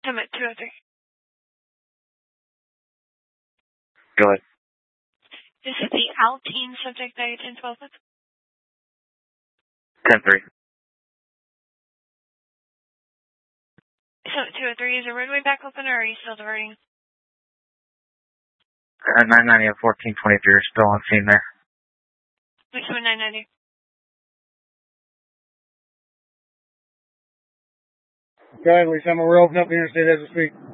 I'm at 203. Go ahead. This is the Alpine subject value 1012 with. 10-3. So at 203, is the roadway back open or are you still diverting? 990 and 1423 are still on scene there. Which one 990? Okay, Lisa, we're opening up the interstate as we speak.